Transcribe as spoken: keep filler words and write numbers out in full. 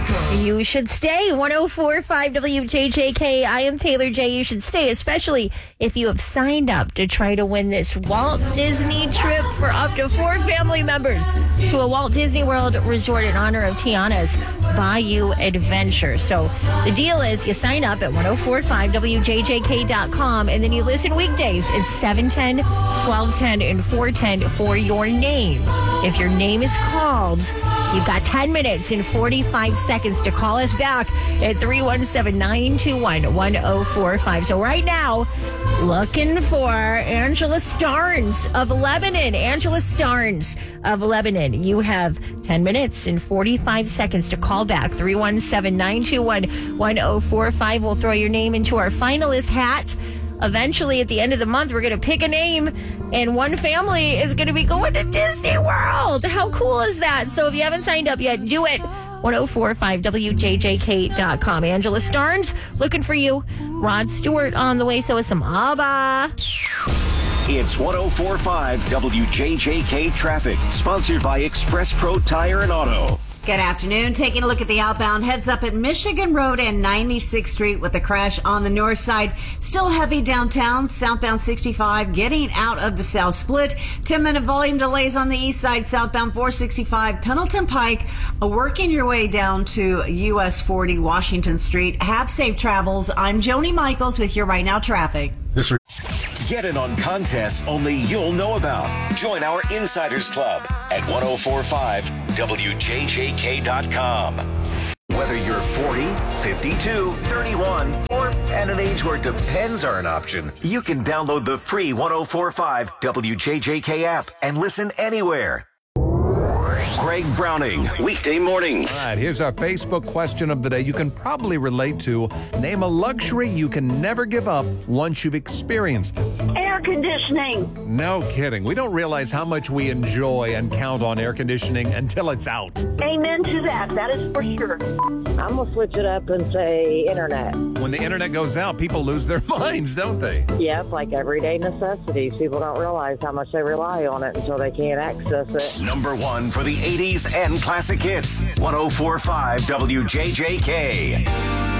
dot com. You should stay. one oh four point five W J J K. I am Taylor J. You should stay, especially if you have signed up to try to win this Walt Disney trip for up to four family members to a Walt Disney World resort in honor of Tiana's Bayou Adventure. So the deal is you sign up at one oh four point five W J J K dot com and then you listen weekdays at seven ten, twelve ten, and four ten for your name. If your name is called, you've got ten minutes and forty-five seconds to call us back at three one seven, nine two one, one oh four five. So right now, looking for Angela Starnes of Lebanon. Angela Starnes of Lebanon. You have ten minutes and forty-five seconds to call back. three one seven, nine two one, one oh four five. We'll throw your name into our finalist hat. Eventually, at the end of the month, we're going to pick a name, and one family is going to be going to Disney World. How cool is that? So if you haven't signed up yet, do it. one oh four point five W J J K dot com. Angela Starnes, looking for you. Rod Stewart on the way, so is some ABBA. It's one oh four point five W J J K Traffic, sponsored by Express Pro Tire and Auto. Good afternoon. Taking a look at the outbound heads up at Michigan Road and ninety-sixth Street with a crash on the north side. Still heavy downtown, southbound sixty-five, getting out of the South Split. ten minute volume delays on the east side, southbound four sixty-five, Pendleton Pike. Working your way down to U S forty, Washington Street. Have safe travels. I'm Joni Michaels with your Right Now Traffic. This Get in on contests only you'll know about. Join our Insiders Club at one oh four point five W J J K dot com. Whether you're forty, fifty-two, thirty-one, or at an age where depends are an option, you can download the free one oh four point five W J J K app and listen anywhere. Greg Browning, weekday mornings. All right, here's our Facebook question of the day you can probably relate to. Name a luxury you can never give up once you've experienced it. Air conditioning. No kidding. We don't realize how much we enjoy and count on air conditioning until it's out. Amen to that. That is for sure. I'm going to switch it up and say internet. When the internet goes out, people lose their minds, don't they? Yeah, it's like everyday necessities. People don't realize how much they rely on it until they can't access it. Number one for the eighties and classic hits. one oh four point five W J J K.